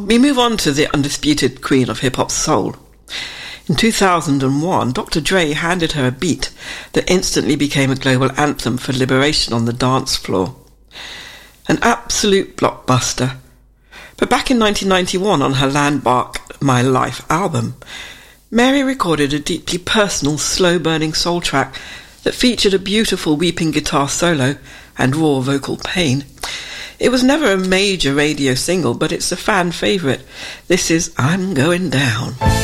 we move on to the undisputed queen of hip-hop soul. In 2001, Dr. Dre handed her a beat that instantly became a global anthem for liberation on the dance floor. An absolute blockbuster. But back in 1991, on her landmark My Life album, Mary recorded a deeply personal, slow-burning soul track that featured a beautiful weeping guitar solo and raw vocal pain. It was never a major radio single, but it's a fan favourite. This is I'm Going Down.